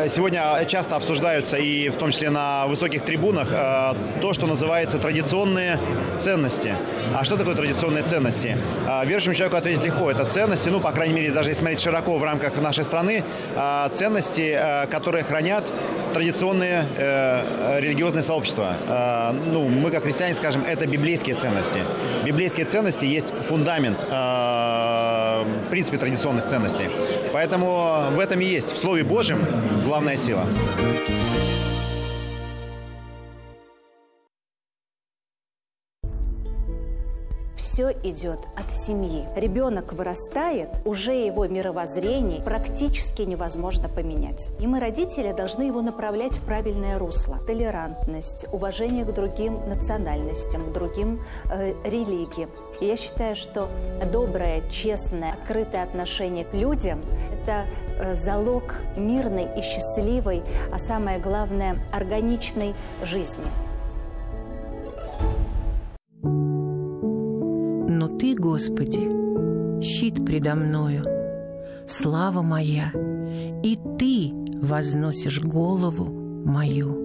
сегодня часто обсуждаются, и в том числе на высоких трибунах, то, что называется традиционные ценности. А что такое традиционные ценности? Верующему человеку ответить легко. Это ценности, по крайней мере, даже если смотреть широко в рамках нашей страны, ценности, которые хранят традиционные религиозные сообщества. Мы, как христиане, скажем, это библейские ценности. Библейские ценности есть фундамент, в принципе, традиционных ценностей. Поэтому в этом и есть, в Слове Божьем, главная сила. Все идет от семьи. Ребенок вырастает, уже его мировоззрение практически невозможно поменять. И мы, родители, должны его направлять в правильное русло. Толерантность, уважение к другим национальностям, к другим религиям. И я считаю, что доброе, честное, открытое отношение к людям – это залог мирной и счастливой, а самое главное – органичной жизни. Но Ты, Господи, щит предо мною, слава моя, и Ты возносишь голову мою.